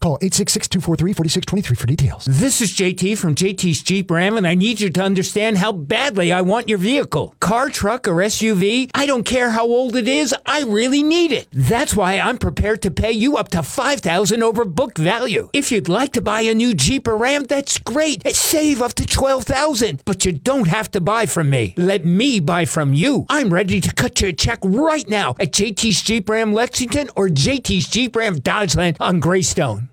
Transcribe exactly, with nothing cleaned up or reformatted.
Call eight six six, two four three, four six two three for details. This is J T from J T's Jeep Ram, and I need you to understand how badly I want your vehicle. Car, truck, or S U V, I don't care how old it is, I really need it. That's why I'm prepared to pay you up to five thousand dollars over book value. If you'd like to buy a new Jeep or Ram, that's great. Save up to twelve thousand dollars, but you don't have to buy from me. Let me buy from you. I'm ready to cut you a check right now at J T's Jeep Ram Lexington or J T's Jeep Ram Dodgeland on Greystone.